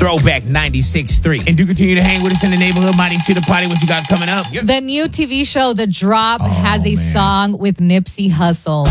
Throwback 96.3. And do continue to hang with us in the neighborhood. Mighty to the party. What you got coming up? The new TV show, The Drop, has a song with Nipsey Hussle.